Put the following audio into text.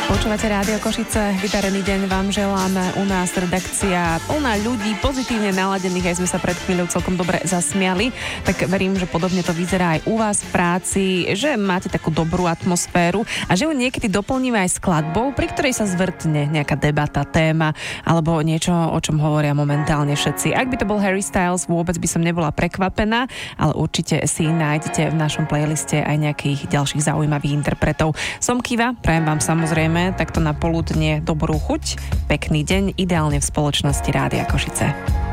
Počúvate Rádio Košice, vydarený deň vám želáme. U nás redakcia plná ľudí, pozitívne naladených, aj sme sa pred chvíľou celkom dobre zasmiali, tak verím, že podobne to vyzerá aj u vás v práci, že máte takú dobrú atmosféru a že ju niekedy doplníme aj skladbou, pri ktorej sa zvrtne nejaká debata, téma alebo niečo, o čom hovoria momentálne všetci. Ak by to bol Harry Styles, vôbec by som nebola prekvapená, ale určite si nájdete v našom playliste aj nejakých ďalších zaujímavých interpretov. Som Kiva, prajem vám samozrejme takto na poludne dobrú chuť, pekný deň, ideálne v spoločnosti Rádia Košice.